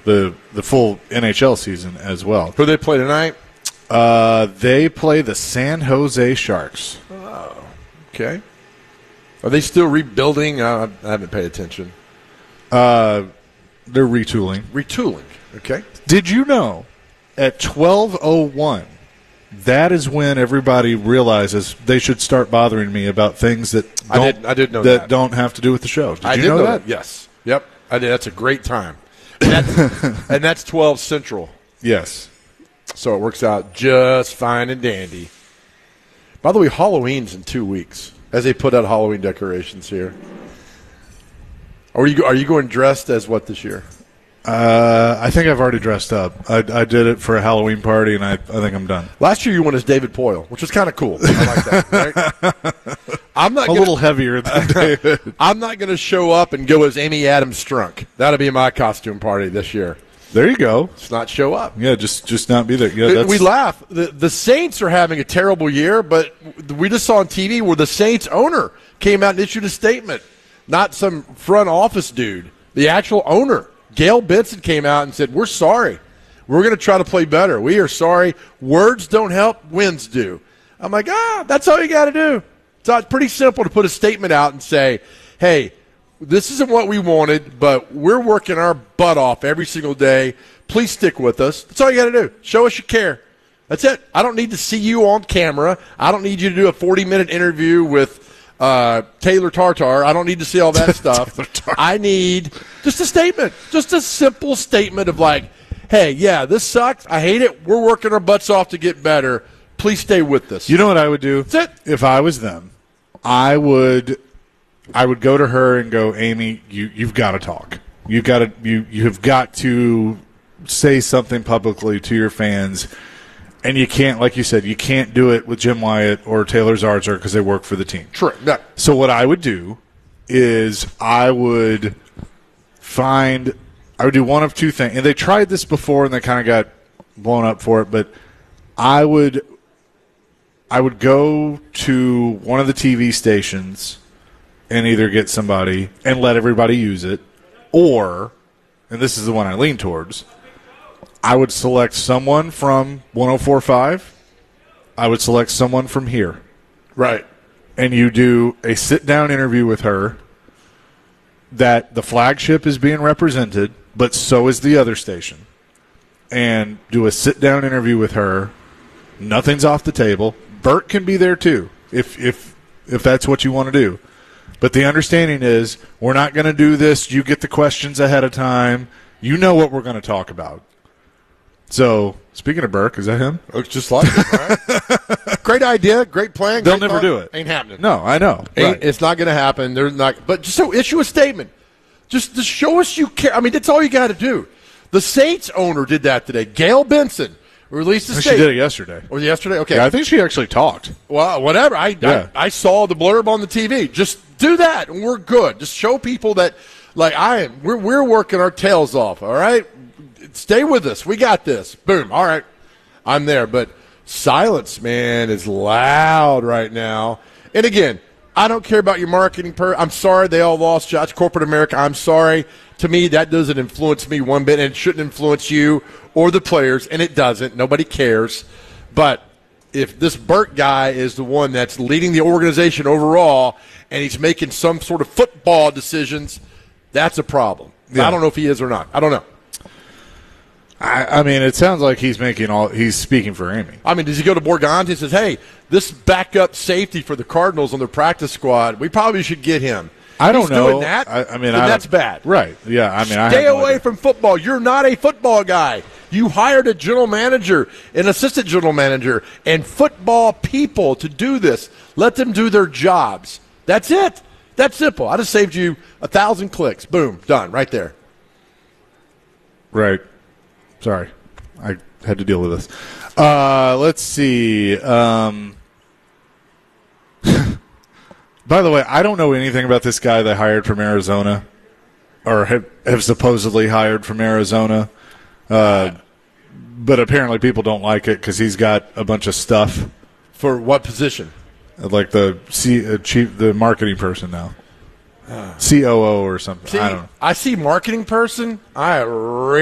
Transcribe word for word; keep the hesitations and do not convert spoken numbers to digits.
the the full N H L season as well. Who they play tonight? Uh, they play the San Jose Sharks. Oh, okay. Are they still rebuilding? Uh, I haven't paid attention. Uh, they're retooling. Retooling. Okay. Did you know at twelve oh one, that is when everybody realizes they should start bothering me about things that don't, I did, I did know that, that. don't have to do with the show. Did I you did know, know that? that? Yes. Yep. I did. That's a great time. And that's, and that's twelve Central. Yes. So it works out just fine and dandy. By the way, Halloween's in two weeks as they put out Halloween decorations here. Are you are you going dressed as what this year? Uh, I think I've already dressed up. I, I did it for a Halloween party, and I, I think I'm done. Last year you went as David Poyle, which was kind of cool. I like that. Right? I'm not a gonna, little heavier than David. I'm not going to show up and go as Amy Adams Strunk. That'll be my costume party this year. There you go. Let's not show up. Yeah, just just not be there. Yeah, that's, we laugh. The, the Saints are having a terrible year, but we just saw on T V where the Saints owner came out and issued a statement. Not some front office dude. The actual owner, Gail Benson, came out and said, we're sorry. We're going to try to play better. We are sorry. Words don't help. Wins do. I'm like, ah, that's all you got to do. So it's pretty simple to put a statement out and say, hey, this isn't what we wanted, but we're working our butt off every single day. Please stick with us. That's all you got to do. Show us you care. That's it. I don't need to see you on camera. I don't need you to do a forty-minute interview with uh, Taylor Tartar. I don't need to see all that stuff. I need just a statement, just a simple statement of like, hey, yeah, this sucks. I hate it. We're working our butts off to get better. Please stay with us. You know what I would do? That's it. If I was them, I would I would go to her and go, Amy, you, you've got to talk. You've got to you you have got to say something publicly to your fans. And you can't, like you said, you can't do it with Jim Wyatt or Taylor Zarzour because they work for the team. True. No. So what I would do is I would find – I would do one of two things. And they tried this before and they kind of got blown up for it. But I would I would go to one of the T V stations and either get somebody and let everybody use it, or – and this is the one I lean towards – I would select someone from one oh four point five. I would select someone from here. Right. And you do a sit-down interview with her that the flagship is being represented, but so is the other station. And do a sit-down interview with her. Nothing's off the table. Bert can be there too, if if if that's what you want to do. But the understanding is we're not going to do this. You get the questions ahead of time. You know what we're going to talk about. So, speaking of Burke, is that him? Looks just like him, right? Great idea, great plan. They'll great never thought. do it. Ain't happening. No, I know. Ain't, Right. It's not going to happen. They're not. But just so issue a statement. Just to show us you care. I mean, that's all you got to do. The Saints owner did that today. Gail Benson released a I think statement. she did it yesterday. Or yesterday? Okay. Yeah, I think she actually talked. Well, whatever. I, Yeah. I I saw the blurb on the T V. Just do that, and we're good. Just show people that, like I am. We're we're working our tails off. All right. Stay with us. We got this. Boom. All right. I'm there. But silence, man, is loud right now. And again, I don't care about your marketing. Per- I'm sorry they all lost jobs. Corporate America, I'm sorry. To me, that doesn't influence me one bit, and it shouldn't influence you or the players, and it doesn't. Nobody cares. But if this Burt guy is the one that's leading the organization overall and he's making some sort of football decisions, that's a problem. Yeah. I don't know if he is or not. I don't know. I, I mean, it sounds like he's making all. He's speaking for Amy. I mean, does he go to Borgante and says, hey, this backup safety for the Cardinals on their practice squad, we probably should get him. I don't He's know. doing that, I, I mean, then I that's bad. Right? Yeah. I mean, I Stay have no away idea. from football. You're not a football guy. You hired a general manager, an assistant general manager, and football people to do this. Let them do their jobs. That's it. That's simple. I just saved you a thousand clicks. Boom, done, right there. Right. Sorry, I had to deal with this. Uh, let's see. Um, by the way, I don't know anything about this guy they hired from Arizona, or have, have supposedly hired from Arizona. Uh, but apparently people don't like it because he's got a bunch of stuff. For what position? Like the C, uh, chief, the marketing person now. C O O or something. See, I don't know. I see marketing person. I